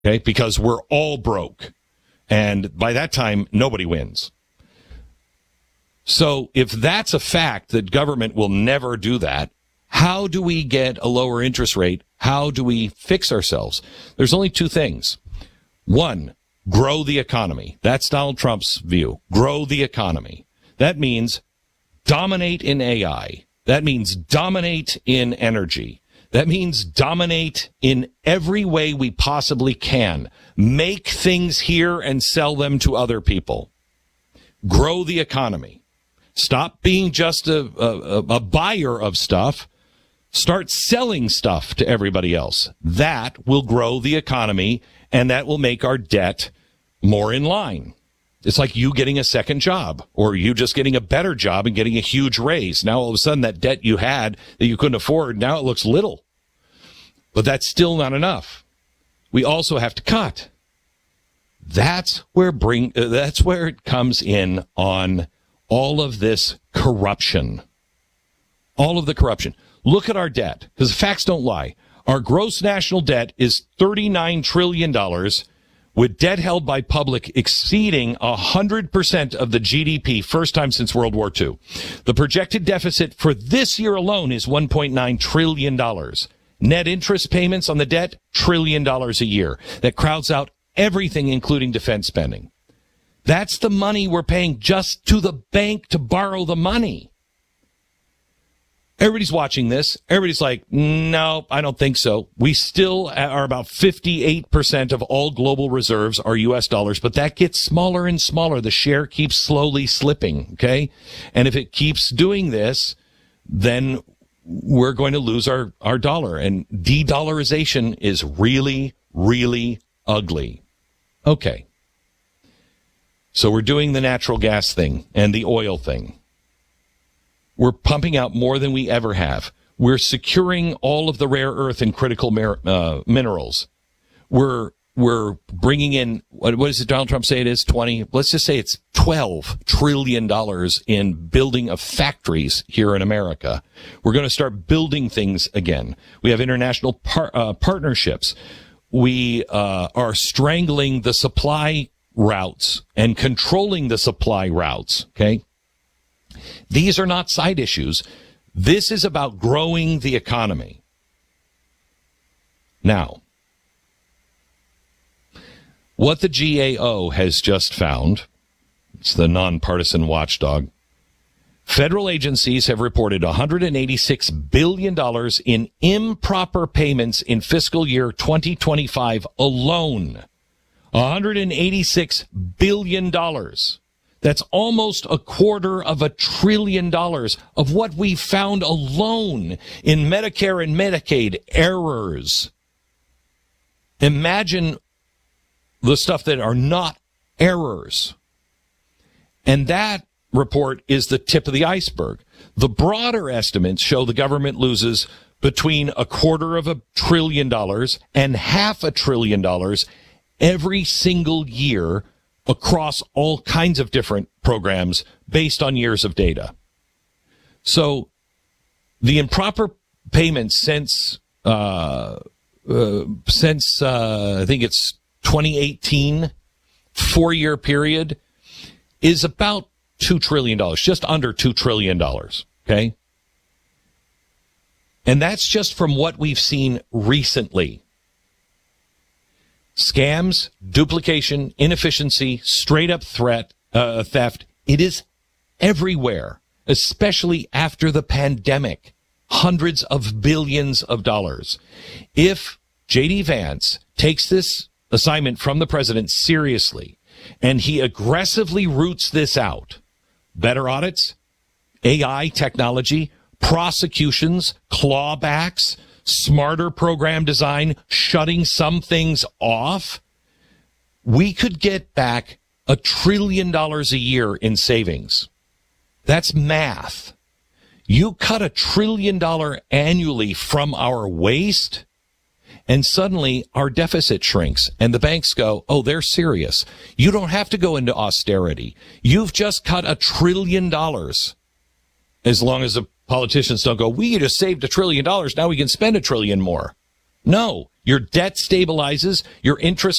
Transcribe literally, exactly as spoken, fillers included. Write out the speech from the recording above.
Okay, because we're all broke. And by that time, nobody wins. So if that's a fact that government will never do that, how do we get a lower interest rate? How do we fix ourselves? There's only two things. One, grow the economy. That's Donald Trump's view. Grow the economy. That means dominate in A I. That means dominate in energy. That means dominate in every way we possibly can. Make things here and sell them to other people. Grow the economy. Stop being just a, a, a buyer of stuff. Start selling stuff to everybody else. That will grow the economy, and that will make our debt more in line. It's like you getting a second job, or you just getting a better job and getting a huge raise. Now all of a sudden that debt you had that you couldn't afford, now it looks little. But that's still not enough. We also have to cut. That's where bring uh, that's where it comes in on all of this corruption. All of the corruption. Look at our debt, because the facts don't lie. Our gross national debt is thirty-nine trillion dollars, with debt held by public exceeding one hundred percent of the G D P, first time since World War Two. The projected deficit for this year alone is one point nine trillion dollars. Net interest payments on the debt, trillion dollars a year. That crowds out everything, including defense spending. That's the money we're paying just to the bank to borrow the money. Everybody's watching this. Everybody's like, no, I don't think so. We still are about fifty-eight percent of all global reserves are U S dollars, but that gets smaller and smaller. The share keeps slowly slipping, okay? And if it keeps doing this, then we're going to lose our, our dollar. And de-dollarization is really, really ugly. Okay. So we're doing the natural gas thing and the oil thing. We're pumping out more than we ever have. We're securing all of the rare earth and critical mer- uh, minerals. We're we're bringing in, what, what does Donald Trump say it is, twenty? Let's just say it's twelve trillion dollars in building of factories here in America. We're going to start building things again. We have international par- uh, partnerships. We uh, are strangling the supply routes and controlling the supply routes, okay? These are not side issues. This is about growing the economy. Now, what the G A O has just found, it's the nonpartisan watchdog, federal agencies have reported one hundred eighty-six billion dollars in improper payments in fiscal year twenty twenty-five alone. one hundred eighty-six billion dollars. That's almost a quarter of a trillion dollars of what we found alone in Medicare and Medicaid errors. Imagine the stuff that are not errors. And that report is the tip of the iceberg. The broader estimates show the government loses between a quarter of a trillion dollars and half a trillion dollars every single year across all kinds of different programs based on years of data. So the improper payments since uh, uh, since uh, I think it's twenty eighteen, four-year period, is about two trillion dollars, just under two trillion dollars, okay? And that's just from what we've seen recently. Scams, duplication, inefficiency, straight-up threat, uh, theft. It is everywhere, especially after the pandemic. Hundreds of billions of dollars. If J D. Vance takes this assignment from the president seriously, and he aggressively roots this out, better audits, A I technology, prosecutions, clawbacks, smarter program design, shutting some things off, we could get back a trillion dollars a year in savings. That's math. You cut a trillion dollar annually from our waste, and suddenly our deficit shrinks, and the banks go, oh, they're serious. You don't have to go into austerity. You've just cut a trillion dollars. As long as the politicians don't go, we just saved a trillion dollars, now we can spend a trillion more. No, your debt stabilizes, your interest